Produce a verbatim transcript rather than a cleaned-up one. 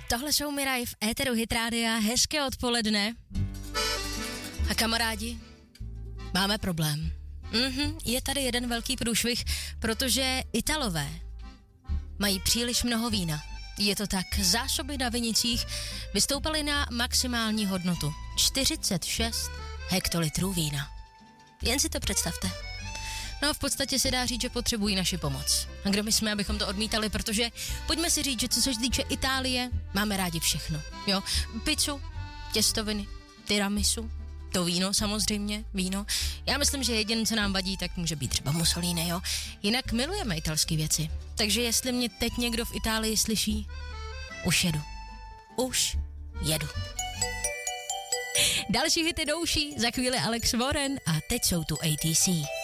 Tohle jsou Miraj v éteru Hit Rádia, hezké odpoledne. A kamarádi, máme problém. Mhm, je tady jeden velký průšvih, protože Italové mají příliš mnoho vína. Je to tak, zásoby na vinicích vystoupaly na maximální hodnotu čtyřicet šest hektolitrů vína. Jen si to představte. No v podstatě se dá říct, že potřebují naši pomoc. A kdo my jsme, abychom to odmítali, protože pojďme si říct, že co se týče Itálie, máme rádi všechno. Jo, pizzu, těstoviny, tiramisu, to víno samozřejmě, víno. Já myslím, že jediné, co nám vadí, tak může být třeba Mussolini, jo. Jinak milujeme italské věci. Takže jestli mě teď někdo v Itálii slyší, už jedu. Už jedu. Další hity douší, za chvíli Alex Warren a teď jsou tu A T C.